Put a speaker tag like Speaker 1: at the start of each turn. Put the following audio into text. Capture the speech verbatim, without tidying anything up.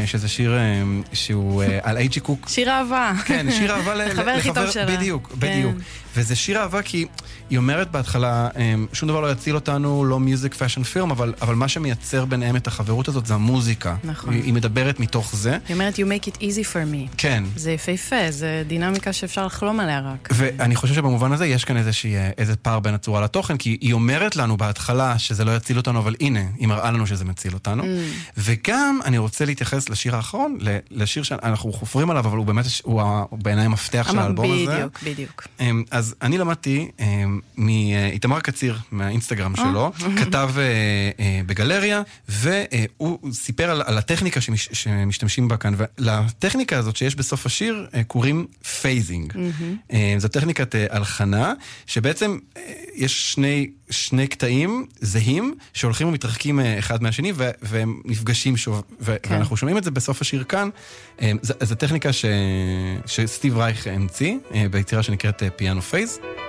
Speaker 1: שזה שיר שהוא על אייג'י קוק.
Speaker 2: שיר אהבה.
Speaker 1: כן, שיר אהבה
Speaker 2: לחבר הכי טוב שלה.
Speaker 1: בדיוק, בדיוק. וזה שיר אהבה כי היא אומרת בהתחלה, שום דבר לא יציל אותנו, לא מיוזיק, פאשן, פירם, אבל, אבל מה שמייצר ביניהם את החברות הזאת זה המוזיקה.
Speaker 2: נכון.
Speaker 1: היא, היא מדברת מתוך זה.
Speaker 2: היא אומרת, you make it easy for me.
Speaker 1: כן.
Speaker 2: זה יפהפה, זה דינמיקה שאפשר לחלום עליה רק.
Speaker 1: ואני חושב שבמובן הזה יש כאן איזושהי, איזה פער בין הצורה לתוכן, כי היא אומרת לנו בהתחלה שזה לא יציל אותנו, אבל הנה, היא מראה לנו שזה מציל אותנו. Mm. וגם אני רוצה להתייחס לשיר האחרון, לשיר שאנחנו חופרים עליו, אבל הוא באמת, הוא בעיניי המפתח של האלבום הזה.
Speaker 2: בדיוק, בדיוק.
Speaker 1: אז אני למדתי מאיתמר קציר, מהאינסטגרם שלו, כתב בגלריה, והוא סיפר על הטכניקה שמשתמשים בה כאן, ולטכניקה הזאת שיש בסוף השיר, קוראים פייזינג. זו טכניקת הלחנה, שבעצם יש שני, שני קטעים זהים, שהולכים ומתרחקים אחד מהשני, והם נפגשים שוב, ואנחנו שומעים את זה בסוף השיר כאן. זו טכניקה שסטיב רייך המציא, ביצירה שנקראת פיאנו פייז.